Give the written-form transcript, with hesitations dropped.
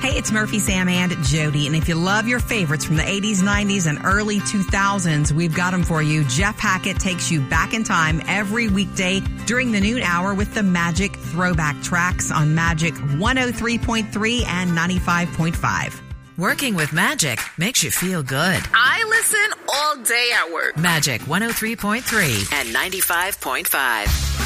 Hey, it's Murphy, Sam, and Jody. And if you love your favorites from the 80s, 90s, and early 2000s, we've got them for you. Jeff Hackett takes you back in time every weekday during the noon hour with the Magic Throwback Tracks on Magic 103.3 and 95.5. Working with Magic makes you feel good. I listen all day at work. Magic 103.3 and 95.5.